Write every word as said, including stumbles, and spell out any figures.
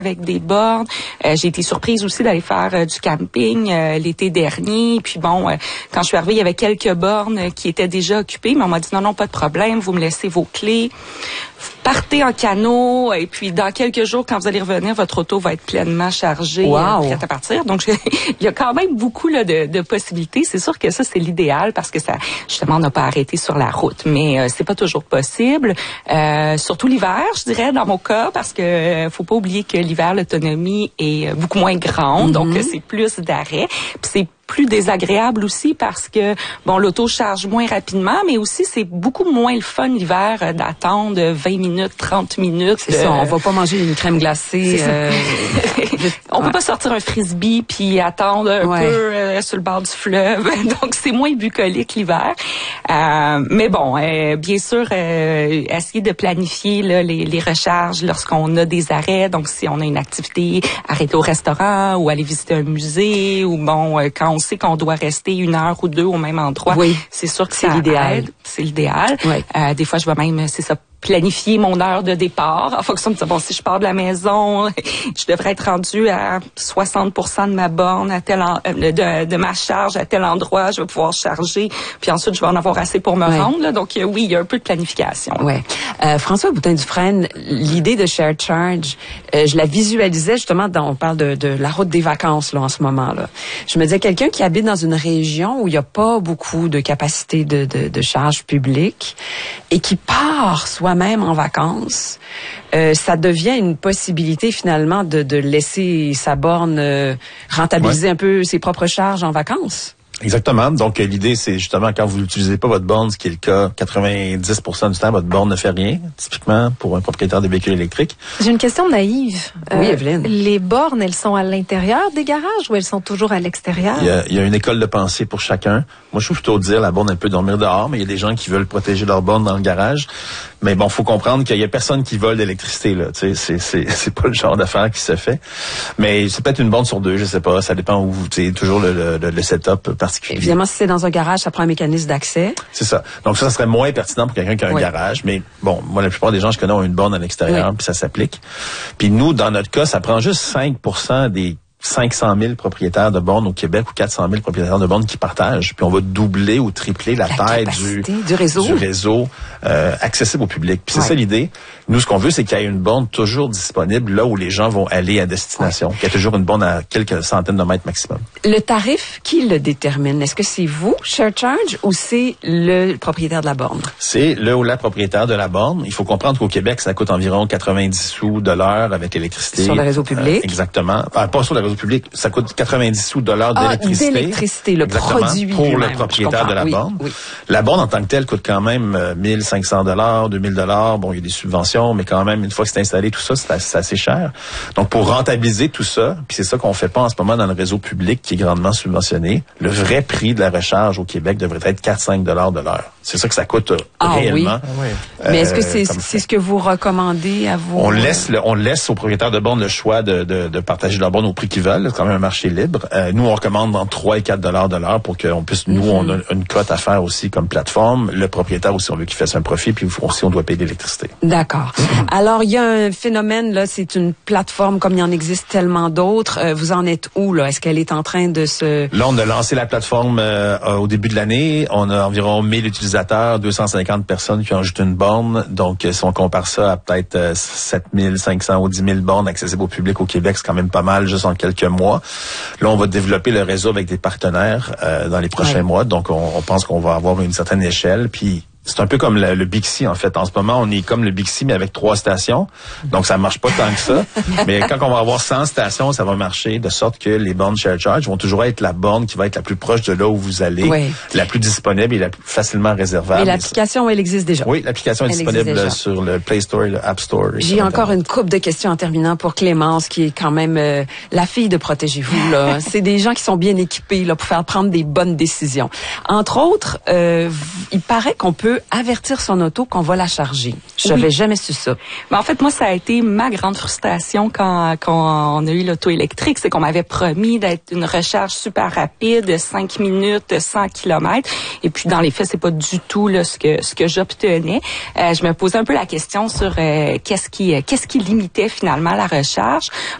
avec des bornes. Euh, j'ai été surprise aussi d'aller faire euh, du camping euh, l'été dernier. Puis bon, euh, quand je suis arrivée, il y avait quelques bornes euh, qui étaient déjà occupées, mais on m'a dit non, non, pas de problème, vous me laissez vos clés. Partez en canot et puis dans quelques jours, quand vous allez revenir, votre auto va être pleinement chargée, wow. euh, prête à partir. Donc, il y a quand même beaucoup là, de, de possibilités. C'est sûr que ça, c'est l'idéal parce que ça, justement, on n'a pas arrêté sur la route. Mais euh, c'est pas toujours possible. Euh, surtout l'hiver, je dirais, dans mon cas, parce que euh, faut pas oublier que l'hiver, l'autonomie est beaucoup moins grande. Mm-hmm. Donc, c'est plus d'arrêt. Puis c'est plus désagréable aussi parce que, bon, l'auto charge moins rapidement, mais aussi c'est beaucoup moins le fun l'hiver euh, d'attendre vingt minutes, trente minutes. C'est euh, ça, on va pas manger une crème glacée. Euh, on ouais. peut pas sortir un frisbee puis attendre un ouais. peu euh, sur le bord du fleuve. Donc, c'est moins bucolique l'hiver. Euh, mais bon, euh, bien sûr, euh, essayer de planifier là, les, les recharges lorsqu'on a des arrêts. Donc, si on a une activité, arrêter au restaurant ou aller visiter un musée ou bon, euh, quand on sait qu'on doit rester une heure ou deux au même endroit. Oui, c'est sûr que c'est l'idéal. Aide, c'est l'idéal. Oui. Euh, des fois, je vais même, c'est ça, planifier mon heure de départ en fonction de ça. Bon, si je pars de la maison, je devrais être rendue à soixante pour cent de ma borne, à tel en, de, de ma charge à tel endroit, je vais pouvoir charger, puis ensuite, je vais en avoir assez pour me ouais. rendre. Là. Donc, euh, oui, il y a un peu de planification. Ouais. Euh, François Boutin-Dufresne, l'idée de Shared Charge, euh, je la visualisais justement dans, on parle de, de la route des vacances là en ce moment. Là. Je me disais, quelqu'un qui habite dans une région où il n'y a pas beaucoup de capacité de, de, de charge publique et qui part soit même en vacances, euh, ça devient une possibilité finalement de, de laisser sa borne euh, rentabiliser ouais. un peu ses propres charges en vacances. Exactement. Donc, l'idée, c'est justement quand vous n'utilisez pas votre borne, ce qui est le cas quatre-vingt-dix pour cent du temps, votre borne ne fait rien, typiquement pour un propriétaire de véhicule électrique. J'ai une question naïve. Oui, euh, Evelyne. Les bornes, elles sont à l'intérieur des garages ou elles sont toujours à l'extérieur? Il y a, il y a une école de pensée pour chacun. Moi, je suis plutôt dire la borne, elle peut dormir dehors, mais il y a des gens qui veulent protéger leur borne dans le garage. Mais bon, faut comprendre qu'il y a personne qui vole l'électricité, là. Tu sais, c'est, c'est, c'est pas le genre d'affaire qui se fait. Mais c'est peut-être une borne sur deux, je sais pas. Ça dépend où, tu sais, toujours le, le, le setup particulier. Évidemment, si c'est dans un garage, ça prend un mécanisme d'accès. C'est ça. Donc ça, ça serait moins pertinent pour quelqu'un qui a un oui. garage. Mais bon, moi, la plupart des gens que je connais ont une borne à l'extérieur, oui. puis ça s'applique. Puis nous, dans notre cas, ça prend juste cinq pour cent des cinq cent mille propriétaires de bornes au Québec ou quatre cent mille propriétaires de bornes qui partagent. Puis on va doubler ou tripler la, la taille du, du réseau, du réseau euh, accessible au public. Puis c'est ouais. ça l'idée. Nous, ce qu'on veut, c'est qu'il y ait une borne toujours disponible là où les gens vont aller à destination. Ouais. Qu'il y ait toujours une borne à quelques centaines de mètres maximum. Le tarif, qui le détermine? Est-ce que c'est vous, Shared Charge, ou c'est le propriétaire de la borne? C'est le ou la propriétaire de la borne. Il faut comprendre qu'au Québec, ça coûte environ quatre-vingt-dix sous de l'heure avec l'électricité. Sur le réseau public? Euh, exactement. Enfin, pas sur le réseau public. Ça coûte quatre-vingt-dix sous de l'heure d'électricité. Ah, d'électricité, le produit pour lui-même. le propriétaire de la oui, borne. Oui. La borne en tant que telle coûte quand même euh, mille cinq cents dollars, deux mille dollars. Bon, il y a des subventions, mais quand même, une fois que c'est installé, tout ça, c'est assez, c'est assez cher. Donc, pour rentabiliser tout ça, puis c'est ça qu'on fait pas en ce moment dans le réseau public qui est grandement subventionné, le vrai prix de la recharge au Québec devrait être quatre à cinq dollars de l'heure. C'est ça que ça coûte euh, ah, réellement. Oui. Oui. Euh, mais est-ce que c'est, c'est ce que vous recommandez à vous? On laisse, le, on laisse aux propriétaires de bornes le choix de, de, de partager leur borne au prix qu'ils veulent. C'est quand même un marché libre. Euh, nous, on recommande entre trois et quatre dollars de l'heure pour qu'on puisse, nous, mm-hmm. on a une cote à faire aussi comme plateforme. Le propriétaire aussi, on veut qu'il fasse un profit, puis aussi, on doit payer l'électricité. D'accord. Mm-hmm. Alors, il y a un phénomène, là, c'est une plateforme comme il y en existe tellement d'autres. Euh, vous en êtes où, là? Est-ce qu'elle est en train de se... Là, on a lancé la plateforme euh, au début de l'année. On a environ mille utilisateurs, deux cent cinquante personnes qui ont ajouté une borne. Donc, si on compare ça à peut-être euh, sept mille cinq cents ou dix mille bornes accessibles au public au Québec, c'est quand même pas mal juste en quelques mois. Là, on va développer le réseau avec des partenaires euh, dans les prochains ouais. mois. Donc, on, on pense qu'on va avoir une certaine échelle. Puis, c'est un peu comme le, le Bixi, en fait. En ce moment, on est comme le Bixi, mais avec trois stations. Donc, ça marche pas tant que ça. Mais quand on va avoir cent stations, ça va marcher de sorte que les bornes Shared Charge vont toujours être la borne qui va être la plus proche de là où vous allez, oui. la plus disponible et la plus facilement réservable. Et l'application, elle existe déjà. Oui, l'application est elle disponible sur le Play Store et le App Store. J'ai encore une couple de questions en terminant pour Clémence, qui est quand même euh, la fille de Protégez-vous. Là. C'est des gens qui sont bien équipés là pour faire prendre des bonnes décisions. Entre autres, euh, il paraît qu'on peut peut avertir son auto qu'on va la charger. Je n'avais Oui. jamais su ça. Mais en fait, moi, ça a été ma grande frustration quand, quand on a eu l'auto électrique, c'est qu'on m'avait promis d'être une recharge super rapide, de cinq minutes, cent kilomètres. Et puis, dans les faits, c'est pas du tout là, ce que ce que j'obtenais. Euh, je me posais un peu la question sur euh, qu'est-ce qui qu'est-ce qui limitait finalement la recharge.